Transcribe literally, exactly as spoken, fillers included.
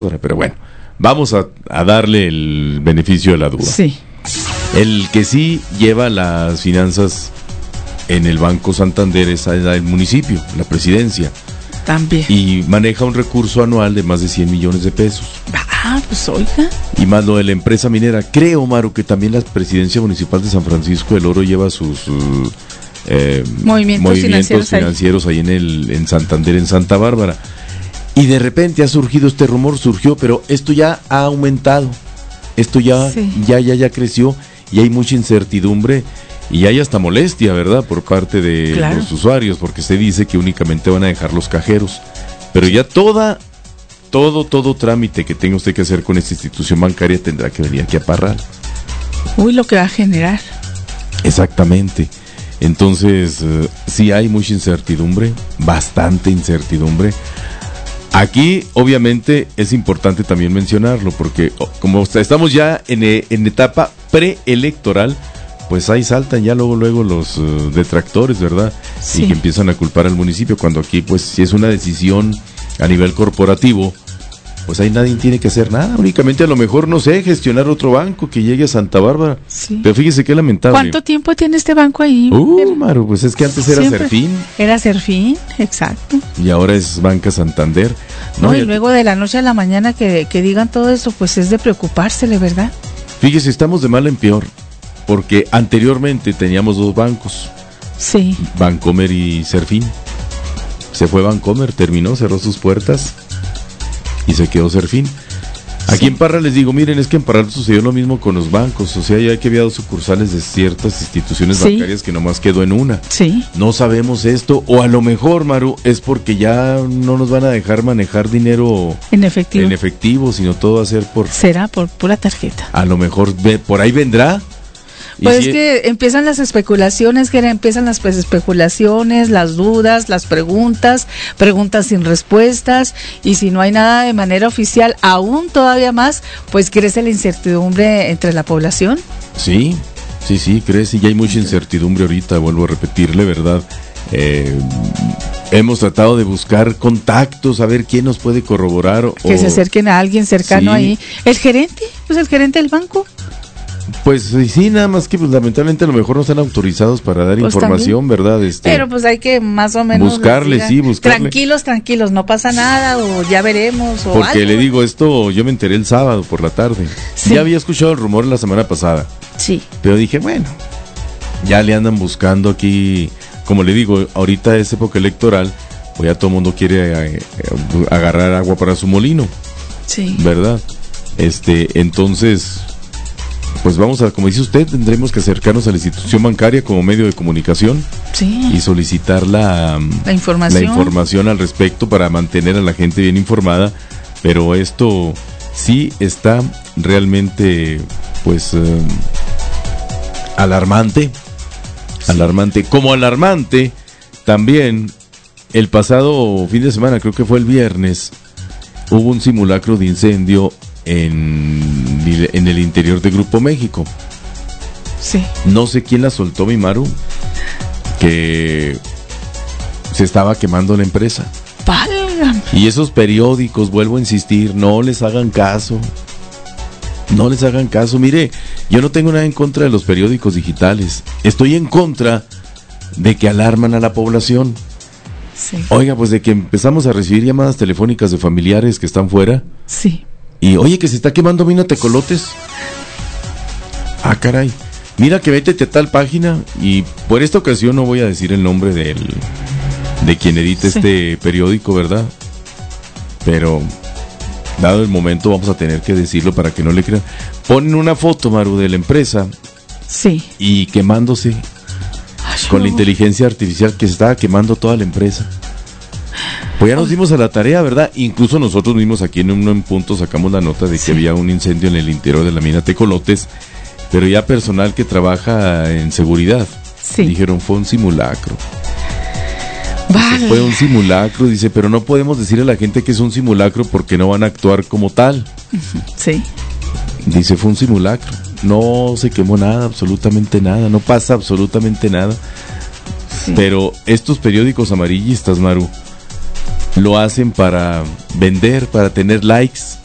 Pero bueno, vamos a, a darle el beneficio de la duda. Sí. El que sí lleva las finanzas en el Banco Santander es el municipio, la presidencia. También. Y maneja un recurso anual de más de cien millones de pesos. Ah, pues oiga. Y más lo de la empresa minera. Creo, Maru, que también la presidencia municipal de San Francisco del Oro lleva sus uh, eh, movimientos, movimientos financieros, financieros ahí en, el, en Santander, en Santa Bárbara. Y de repente ha surgido este rumor, surgió, pero esto ya ha aumentado. Esto ya, sí. ya, ya, ya creció y hay mucha incertidumbre y hay hasta molestia, ¿verdad?, por parte de claro. los usuarios, porque se dice que únicamente van a dejar los cajeros. Pero ya toda, todo, todo trámite que tenga usted que hacer con esta institución bancaria tendrá que venir aquí a Parral. Uy, lo que va a generar. Exactamente. Entonces, uh, sí hay mucha incertidumbre, bastante incertidumbre. Aquí, obviamente, es importante también mencionarlo, porque como estamos ya en, en etapa preelectoral, pues ahí saltan ya luego luego los uh, detractores, ¿verdad? Sí. Y que empiezan a culpar al municipio, cuando aquí, pues, si es una decisión a nivel corporativo, pues ahí nadie tiene que hacer nada, únicamente a lo mejor, no sé, gestionar otro banco que llegue a Santa Bárbara. Sí. Pero fíjese qué lamentable. ¿Cuánto tiempo tiene este banco ahí? Uh, Maru, pues es que antes era Siempre Serfín. Era Serfín, exacto. Y ahora es Banca Santander. No, no y luego de la noche a la mañana que, que digan todo eso, pues es de preocupársele, ¿verdad? Fíjese, estamos de mal en peor, porque anteriormente teníamos dos bancos. Sí. Bancomer y Serfín. Se fue Bancomer, terminó, cerró sus puertas y se quedó Serfín. Aquí sí. En Parral les digo, miren, es que en Parral sucedió lo mismo con los bancos, o sea, ya que había dos sucursales de ciertas instituciones sí. bancarias que nomás quedó en una. Sí. No sabemos esto, o a lo mejor, Maru, es porque ya no nos van a dejar manejar dinero en efectivo, en efectivo, sino todo va a ser por... Será por pura tarjeta. A lo mejor por ahí vendrá. Pues si es que empiezan las especulaciones, que empiezan las pues, especulaciones, las dudas, las preguntas, preguntas sin respuestas, y si no hay nada de manera oficial, aún todavía más, pues crece la incertidumbre entre la población. Sí, sí, sí, crece, y hay mucha incertidumbre ahorita, vuelvo a repetirle, ¿verdad? Eh, hemos tratado de buscar contactos, a ver quién nos puede corroborar. O, que se acerquen a alguien cercano sí. ahí. ¿El gerente? Pues el gerente del banco. Pues sí, nada más que pues lamentablemente a lo mejor no están autorizados para dar pues información, también. ¿Verdad? Este, Pero pues hay que más o menos buscarle, digan, sí, buscarle. Tranquilos, tranquilos, no pasa nada, o ya veremos, o Porque algo. Le digo esto, yo me enteré el sábado por la tarde. Sí. Ya había escuchado el rumor la semana pasada. Sí. Pero dije, bueno, ya le andan buscando aquí, como le digo, ahorita es época electoral, pues ya todo el mundo quiere eh, agarrar agua para su molino. Sí. ¿Verdad? Este, entonces... Pues vamos a, como dice usted, tendremos que acercarnos a la institución bancaria como medio de comunicación sí. y solicitar la, la, información. la información al respecto para mantener a la gente bien informada, pero esto sí está realmente pues eh, alarmante, sí. alarmante, como alarmante también el pasado fin de semana, creo que fue el viernes, hubo un simulacro de incendio en, en el interior de Grupo México. Sí. No sé quién la soltó, mi Maru, que se estaba quemando la empresa. Válgame. Y esos periódicos, vuelvo a insistir, no les hagan caso. No les hagan caso. Mire, yo no tengo nada en contra de los periódicos digitales. Estoy en contra de que alarman a la población. Sí. Oiga, pues de que empezamos a recibir llamadas telefónicas de familiares que están fuera. Sí. Y oye, que se está quemando mina tecolotes. Ah, caray. Mira que vétete a tal página. Y por esta ocasión no voy a decir el nombre del de quien edita sí. este periódico, ¿verdad? Pero dado el momento vamos a tener que decirlo para que no le crean. Ponen una foto, Maru, de la empresa. Sí. Y quemándose. Ay, con no. la inteligencia artificial, que se estaba quemando toda la empresa. Pues ya nos dimos a la tarea, ¿verdad? Incluso nosotros mismos aquí en un en punto sacamos la nota de que sí. había un incendio en el interior de la mina Tecolotes, pero ya personal que trabaja en seguridad. Sí. Dijeron, fue un simulacro. Vale. Dice, fue un simulacro, dice, pero no podemos decirle a la gente que es un simulacro porque no van a actuar como tal. Sí. Dice, fue un simulacro. No se quemó nada, absolutamente nada, no pasa absolutamente nada. Sí. Pero estos periódicos amarillistas, Maru, lo hacen para vender, para tener likes,